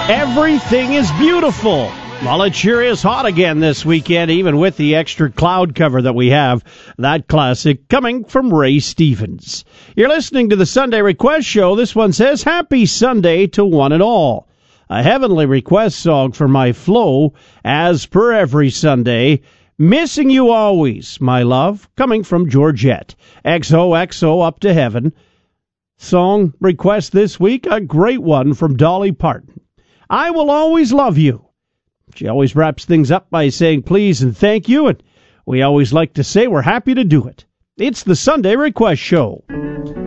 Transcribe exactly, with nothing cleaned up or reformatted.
Everything is beautiful. Well, it sure is hot again this weekend, even with the extra cloud cover that we have. That classic coming from Ray Stevens. You're listening to the Sunday Request Show. This one says, Happy Sunday to one and all. A heavenly request song for my Flo, as per every Sunday. Missing you always, my love, coming from Georgette. X O X O up to heaven. Song request this week, a great one from Dolly Parton. I will always love you. She always wraps things up by saying please and thank you, and we always like to say we're happy to do it. It's the Sunday Request Show.